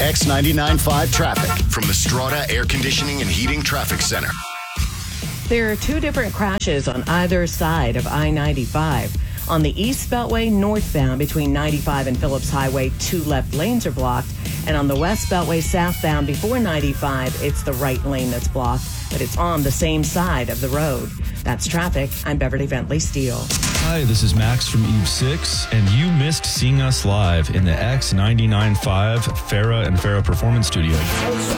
X99.5 traffic from the Strata Air Conditioning and Heating Traffic Center. There are two different crashes on either side of I-95. On the East Beltway northbound between 95 and Phillips Highway, 2 left lanes are blocked. And on the West Beltway southbound before 95, it's the right lane that's blocked, but it's on the same side of the road. That's traffic. I'm Beverly Bentley Steele. Hi, this is Max from Eve 6, and you missed seeing us live in the X99.5 Farrah and Farrah Performance Studio.